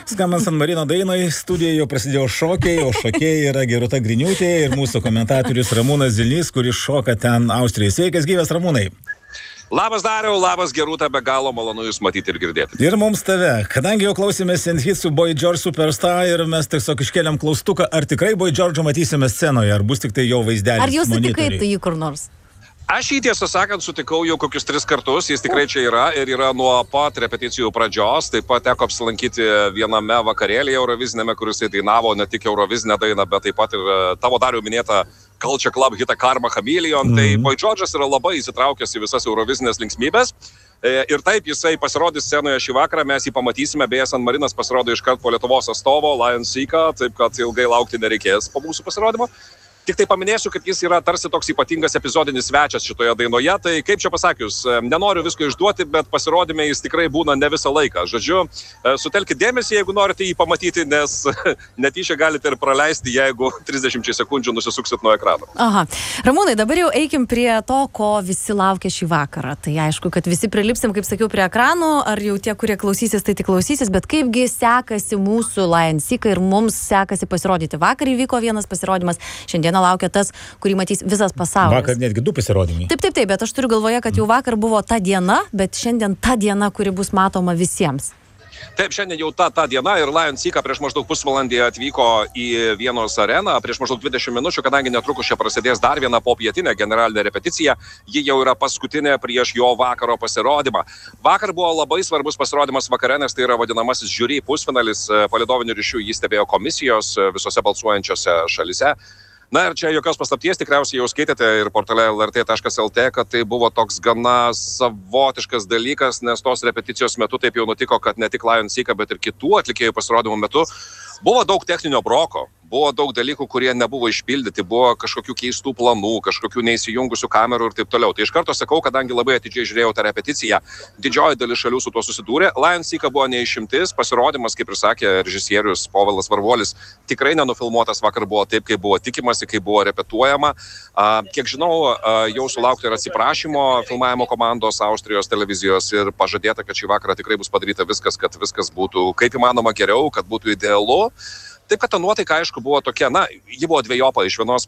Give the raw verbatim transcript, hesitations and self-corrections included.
Skambant San Marino dainai, studijoje jau prasidėjo šokiai, o šokėjai yra Gerūta Griniūtė ir mūsų komentatorius Ramūnas Zilnys, kuris šoka ten Austrijai. Sveikas, gyvas Ramūnai. Labas Dariau, labas Gerūta, be galo malonu Jūs matyti ir girdėti. Ir mums tave. Kadangi jau klausėmės Saint Hit su Boy George Superstar ir mes tiesiog iškeliam klaustuką, ar tikrai Boy George matysime scenoje, ar bus tik tai jo vaizdelis. Ar jūs sutikai tai jį kur nors? Aš jį tiesą sakant sutikau jau kokius tris kartus, jis tikrai čia yra ir yra nuo pat repeticijų pradžios, taip pat teko apsilankyti viename vakarėlyje Eurovizinėme, kuris dainavo ne tik Eurovizinę dainą, bet taip pat ir tavo Dariau minėtą Culture Club hitą Karma Chameleon, mm. tai Boy George'as yra labai įsitraukęs į visas Eurovizinės linksmybės. Ir taip jisai pasirodys scenoje šį vakarą, mes jį pamatysime, beje, San Marinas pasirodo iškart po Lietuvos atstovo, Lion Seeką, taip kad ilgai laukti nereikės po mūsų pasirodymo. Tik tai paminėsiu, kad jis yra tarsi toks ypatingas epizodinis svečias šitoje dainoje, tai kaip čia pasakius, nenoriu visko išduoti, bet pasirodyme jis tikrai būna ne visą laiką. Žodžiu, sutelkit dėmesį, jeigu norite jį pamatyti, nes netyčia galite ir praleisti, jeigu trisdešimt sekundžių nusisuksit nuo ekrano. Aha. Ramūnai, dabar jau eikim prie to, ko visi laukia šį vakarą. Tai aišku, kad visi prilipsim, kaip sakiau, prie ekranų, ar jau tie, kurie klausysis, tai tik klausysis, bet kaipgi sekasi mūsų Lion Seeką ir mums sekasi pasirodyti. Vakar įvyko vienas pasirodymas, šiandien laukia tas, kurį matys visas pasaulis. Vakar netgi du pasirodymai. Taip, taip, taip, bet aš turiu galvoje, kad jau vakar buvo ta diena, bet šiandien ta diena, kuri bus matoma visiems. Taip, šiandien jau ta, ta diena ir Lion Seeką prieš maždaug pusvalandį atvyko į Vienos areną, prieš maždaug dvidešimt minučių, kadangi netrukus čia prasidės dar viena popietinė generalinė repeticija, ji jau yra paskutinė prieš jo vakaro pasirodymą. Vakar buvo labai svarbus pasirodymas vakare, nes tai yra vadinamasis žiūri pusfinalis, palydovinių ryšių jį stebėjo komisijos visose balsuojančiose šalise. Na ir čia jokios paslapties, tikriausiai jau skaitėte ir portale L R T taškas L T, kad tai buvo toks gana savotiškas dalykas, nes tos repeticijos metu taip jau nutiko, kad ne tik Lion Seeką, bet ir kitų atlikėjų pasirodymų metu buvo daug techninio broko, buvo daug dalykų, kurie nebuvo išpildyti, buvo kažkokių keistų planų, kažkokių neįsijungusių kamerų ir taip toliau. Tai iš karto sakau, kadangi labai atidžiai žiūrėjau tą repeticiją, didžioji dalis šalių su tuo susidūrė. Lion Seeką buvo neišimtis, pasirodymas, kaip ir sakė režisierius Povilas Varvuolis, tikrai nenufilmuotas vakar buvo taip, kaip buvo tikimasi, kaip buvo repetuojama. Kiek žinau, jau sulaukti ir atsiprašymo filmavimo komandos Austrijos televizijos ir pažadėta, kad šį vakarą tikrai bus padaryta viskas, kad viskas būtų kaip įmanoma geriau, kad būtų idealu. Taip, kad ta nuotaika, aišku, buvo tokia, na, ji buvo dvejopa. Iš vienos